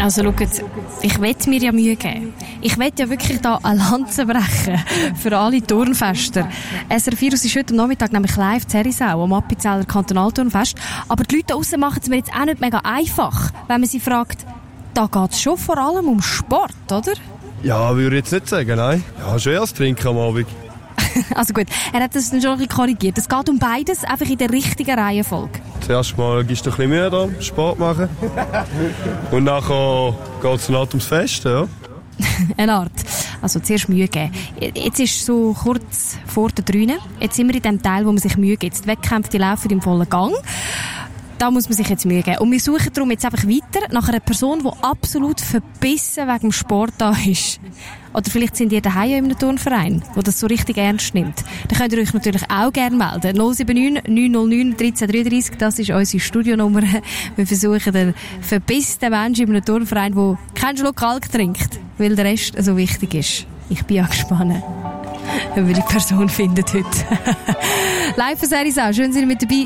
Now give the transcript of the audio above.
Also schaut, ich will mir ja Mühe geben. Ich will ja wirklich da eine Lanze brechen für alle Turnfester. SRF ist heute am Nachmittag nämlich live in Herisau am Appenzeller Kantonalturnfest. Aber die Leute da draussen machen es mir jetzt auch nicht mega einfach, wenn man sie fragt, da geht es schon vor allem um Sport, oder? Ja, würde ich jetzt nicht sagen, nein. Ja, schon erst trinken am Abend. Also gut, er hat das dann schon ein bisschen korrigiert. Es geht um beides, einfach in der richtigen Reihenfolge. Zuerst mal gibst du ein bisschen Mühe da, Sport machen. Und nachher geht es dann halt ums Fest, ja. Eine Art. Also zuerst Mühe geben. Jetzt ist es so kurz vor der 3. Jetzt sind wir in dem Teil, wo man sich Mühe gibt. Die Wettkämpfe laufen im vollen Gang. Da muss man sich jetzt Mühe geben. Und wir suchen darum jetzt einfach weiter nach einer Person, die absolut verbissen wegen dem Sport da ist. Oder vielleicht sind ihr daheim in einem Turnverein, der das so richtig ernst nimmt. Dann könnt ihr euch natürlich auch gerne melden. 079 909 1333, das ist unsere Studionummer. Wir versuchen den verbissenen Menschen in einem Turnverein, der keinen Schluck Alk trinkt, weil der Rest so wichtig ist. Ich bin ja gespannt, ob wir die Person findet heute. Live von Herisau, schön, sind Sie mit dabei.